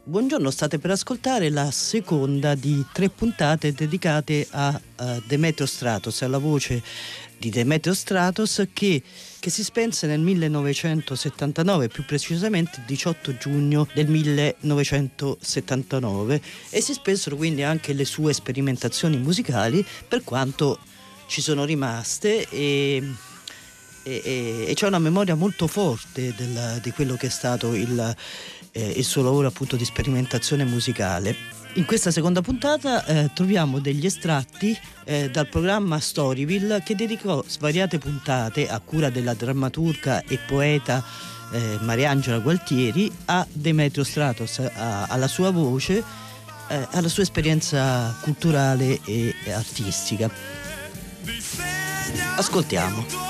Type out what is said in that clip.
Buongiorno, state per ascoltare la seconda di 3 puntate dedicate a Demetrio Stratos, alla voce di Demetrio Stratos che si spense nel 1979, più precisamente il 18 giugno del 1979, e si spensero quindi anche le sue sperimentazioni musicali, per quanto ci sono rimaste, e c'è una memoria molto forte di quello che è stato il suo lavoro appunto di sperimentazione musicale. In questa seconda puntata troviamo degli estratti dal programma Storyville, che dedicò svariate puntate a cura della drammaturga e poeta Mariangela Gualtieri a Demetrio Stratos, alla sua voce, alla sua esperienza culturale e artistica. Ascoltiamo.